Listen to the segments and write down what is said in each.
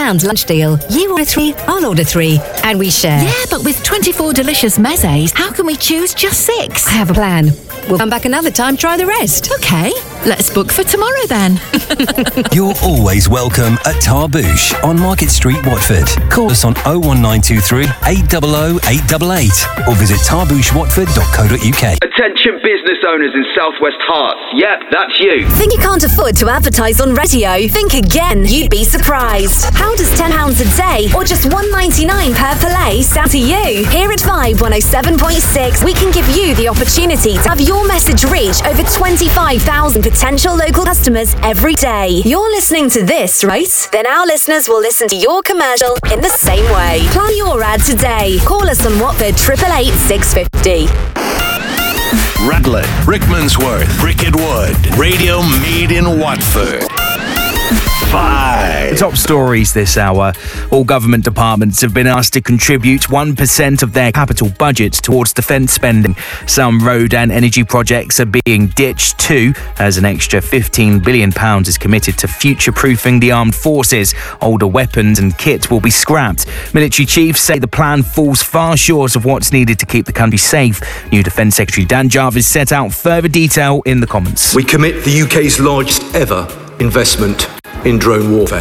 £10 lunch deal. You order 3, I'll order 3, and we share. Yeah, but with 24 delicious mezes, how can we choose just 6? I have a plan. We'll come back another time, try the rest. Okay, let's book for tomorrow then. You're always welcome at Tarbouche on Market Street, Watford. Call us on 01923 800 888 or visit tarbouchewatford.co.uk. Attention business owners in Southwest Hearts. Yep, that's you. Think you can't afford to advertise on radio? Think again. You'd be surprised. How does £10 a day or just $1.99 per play sound to you? Here at Vibe 107.6, we can give you the opportunity to have your message reach over 25,000 potential local customers every day. You're listening to this, right? Then our listeners will listen to your commercial in the same way. Plan your ad today. Call us on Watford 888 650. Radlett, Rickmansworth, Bricket Wood. Radio made in Watford. Vibe. Top stories this hour. All government departments have been asked to contribute 1% of their capital budgets towards defence spending. Some road and energy projects are being ditched too, as an extra £15 billion is committed to future-proofing the armed forces. Older weapons and kit will be scrapped. Military chiefs say the plan falls far short of what's needed to keep the country safe. New Defence Secretary Dan Jarvis set out further detail in the comments. We commit the UK's largest ever investment in drone warfare.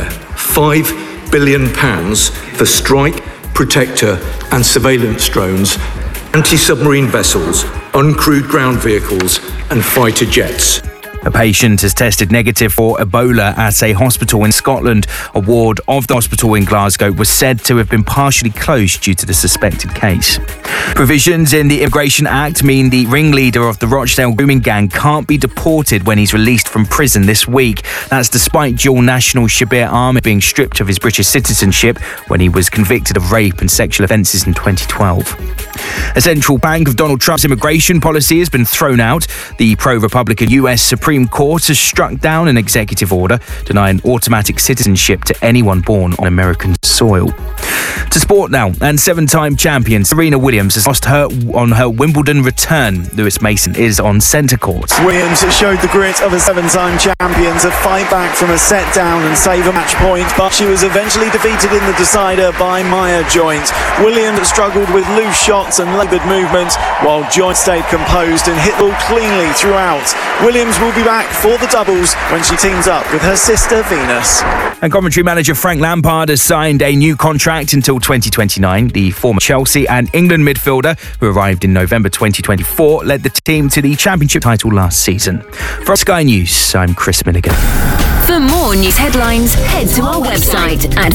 £5 billion for strike, protector and surveillance drones, anti-submarine vessels, uncrewed ground vehicles and fighter jets. A patient has tested negative for Ebola at a hospital in Scotland. A ward of the hospital in Glasgow was said to have been partially closed due to the suspected case. Provisions in the Immigration Act mean the ringleader of the Rochdale grooming gang can't be deported when he's released from prison this week. That's despite dual national Shabir Ahmed being stripped of his British citizenship when he was convicted of rape and sexual offences in 2012. A central bank of Donald Trump's immigration policy has been thrown out. The pro-Republican US Supreme Court has struck down an executive order denying automatic citizenship to anyone born on American soil. To sport now, and 7-time champion Serena Williams has lost on her Wimbledon return. Lewis Mason is on centre court. Williams showed the grit of a 7-time champion to fight back from a set down and save a match point, but she was eventually defeated in the decider by Maya Joint. Williams struggled with loose shots and laboured movement, while Joint stayed composed and hit the ball cleanly throughout. Williams will be back for the doubles when she teams up with her sister Venus. And Coventry manager Frank Lampard has signed a new contract until 2029. The former Chelsea and England midfielder, who arrived in November 2024, led the team to the Championship title last season. From Sky News, I'm Chris Milligan. For more news headlines, head to our website at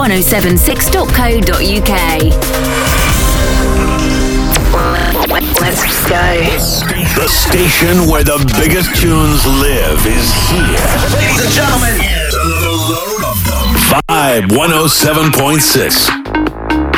vibe1076.co.uk. Let's go. The station where the biggest tunes live is here. Ladies and gentlemen, Vibe 107.6.